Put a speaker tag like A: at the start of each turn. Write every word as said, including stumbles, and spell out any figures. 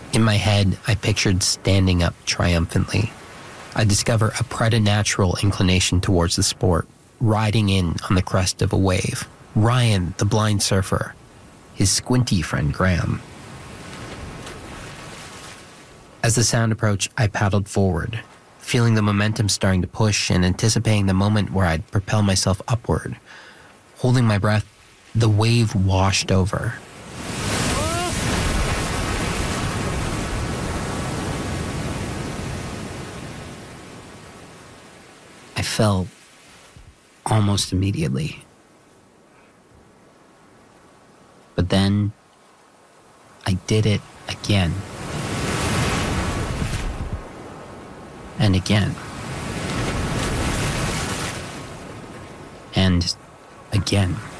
A: In my head, I pictured standing up triumphantly. I discover a preternatural inclination towards the sport, riding in on the crest of a wave. Ryan, the blind surfer, his squinty friend Graham. As the sound approached, I paddled forward, feeling the momentum starting to push and anticipating the moment where I'd propel myself upward. Holding my breath, the wave washed over. I fell almost immediately. But then I did it again. And again. And again.